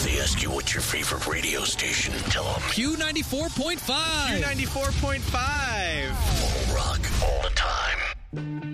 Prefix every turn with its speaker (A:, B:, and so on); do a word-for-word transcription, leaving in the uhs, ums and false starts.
A: If they ask you what's your favorite radio station, tell them
B: Q ninety-four point five.
C: Q ninety-four point five.
A: All rock, all the time.